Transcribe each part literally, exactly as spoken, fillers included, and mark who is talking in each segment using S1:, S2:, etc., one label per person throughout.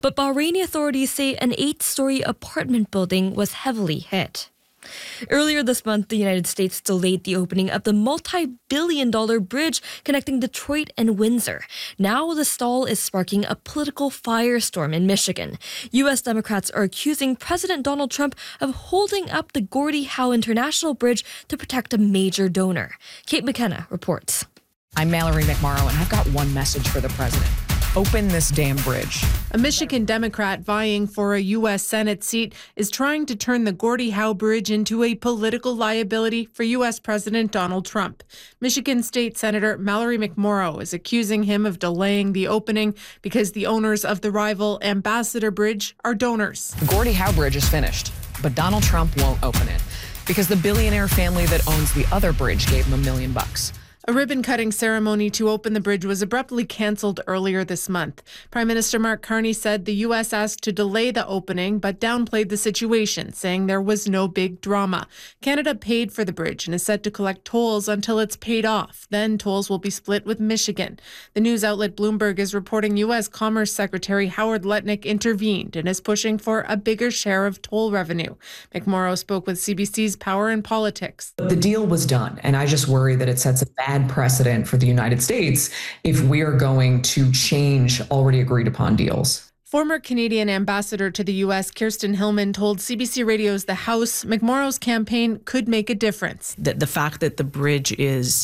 S1: But Bahraini authorities say an eight-story apartment building was heavily hit. Earlier this month, the United States delayed the opening of the multi-billion dollar bridge connecting Detroit and Windsor. Now the stall is sparking a political firestorm in Michigan. U S Democrats are accusing President Donald Trump of holding up the Gordie Howe International Bridge to protect a major donor. Kate McKenna reports.
S2: I'm Mallory McMorrow, and I've got one message for the president. Open this damn bridge.
S3: A Michigan Democrat vying for a U S Senate seat is trying to turn the Gordie Howe Bridge into a political liability for U S President Donald Trump. Michigan State Senator Mallory McMorrow is accusing him of delaying the opening because the owners of the rival Ambassador Bridge are donors.
S2: The Gordie Howe Bridge is finished, but Donald Trump won't open it because the billionaire family that owns the other bridge gave him a million bucks.
S3: A ribbon-cutting ceremony to open the bridge was abruptly canceled earlier this month. Prime Minister Mark Carney said the U S asked to delay the opening, but downplayed the situation, saying there was no big drama. Canada paid for the bridge and is set to collect tolls until it's paid off. Then tolls will be split with Michigan. The news outlet Bloomberg is reporting U S Commerce Secretary Howard Lutnick intervened and is pushing for a bigger share of toll revenue. McMorrow spoke with C B C's Power and Politics.
S2: The deal was done, and I just worry that it sets a bad precedent for the United States if we're going to change already agreed upon deals.
S3: Former Canadian ambassador to the U S, Kirsten Hillman, told C B C Radio's The House McMorrow's campaign could make a difference.
S4: The, the fact that the bridge is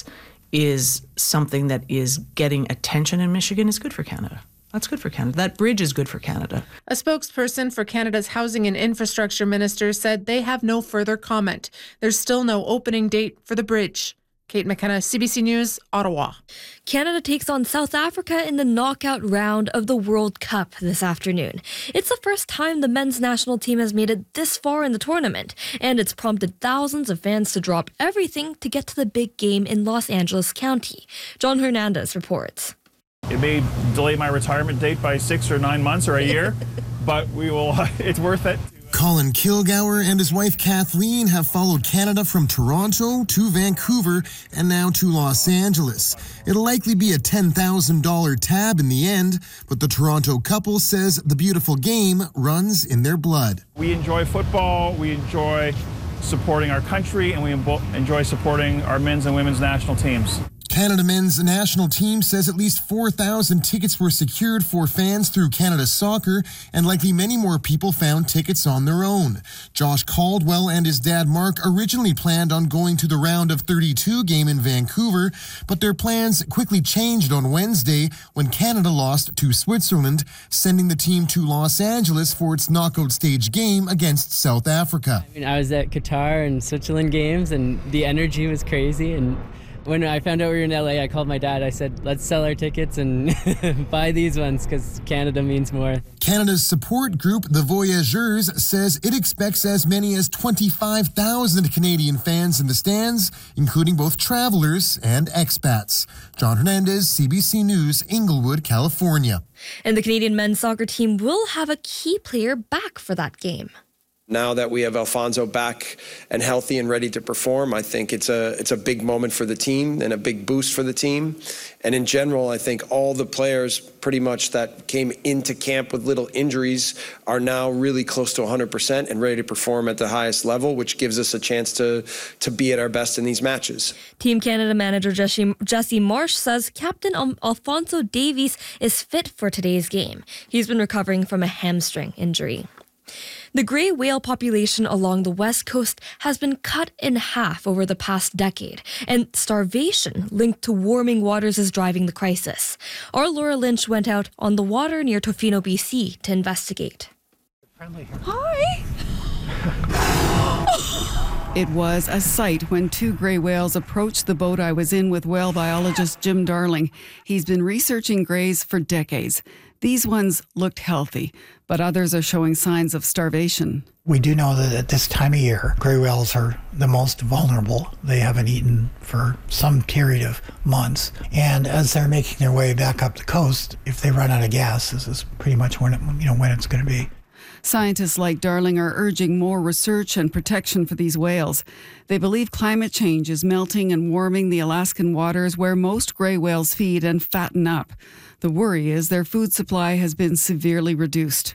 S4: is something that is getting attention in Michigan is good for Canada. That's good for Canada. That bridge is good for Canada.
S3: A spokesperson for Canada's Housing and Infrastructure Minister said they have no further comment. There's still no opening date for the bridge. Kate McKenna, C B C News, Ottawa.
S1: Canada takes on South Africa in the knockout round of the World Cup this afternoon. It's the first time the men's national team has made it this far in the tournament, and it's prompted thousands of fans to drop everything to get to the big game in Los Angeles County. John Hernandez reports.
S5: It may delay my retirement date by six or nine months or a year, but we will. It's worth it.
S6: Colin Kilgour and his wife Kathleen have followed Canada from Toronto to Vancouver and now to Los Angeles. It'll likely be a ten thousand dollars tab in the end, but the Toronto couple says the beautiful game runs in their blood.
S5: We enjoy football, we enjoy supporting our country, and we enjoy supporting our men's and women's national teams.
S6: Canada men's national team says at least four thousand tickets were secured for fans through Canada Soccer, and likely many more people found tickets on their own. Josh Caldwell and his dad Mark originally planned on going to the round of thirty-two game in Vancouver, but their plans quickly changed on Wednesday when Canada lost to Switzerland, sending the team to Los Angeles for its knockout stage game against South Africa.
S7: I mean, I was at Qatar and Switzerland games, and the energy was crazy, and when I found out we were in L A, I called my dad. I said, let's sell our tickets and buy these ones because Canada means more.
S6: Canada's support group, the Voyageurs, says it expects as many as twenty-five thousand Canadian fans in the stands, including both travelers and expats. John Hernandez, C B C News, Inglewood, California.
S1: And the Canadian men's soccer team will have a key player back for that game.
S8: Now that we have Alfonso back and healthy and ready to perform, I think it's a it's a big moment for the team and a big boost for the team. And in general, I think all the players pretty much that came into camp with little injuries are now really close to one hundred percent and ready to perform at the highest level, which gives us a chance to, to be at our best in these matches.
S1: Team Canada manager Jesse, Jesse Marsh says Captain Al- Alfonso Davies is fit for today's game. He's been recovering from a hamstring injury. The grey whale population along the west coast has been cut in half over the past decade, and starvation linked to warming waters is driving the crisis. Our Laura Lynch went out on the water near Tofino, B C to investigate.
S9: Hi! It was a sight when two grey whales approached the boat I was in with whale biologist Jim Darling. He's been researching greys for decades. These ones looked healthy, but others are showing signs of starvation.
S10: We do know that at this time of year, gray whales are the most vulnerable. They haven't eaten for some period of months. And as they're making their way back up the coast, if they run out of gas, this is pretty much when it, you know, when it's going to be.
S9: Scientists like Darling are urging more research and protection for these whales. They believe climate change is melting and warming the Alaskan waters where most gray whales feed and fatten up. The worry is their food supply has been severely reduced.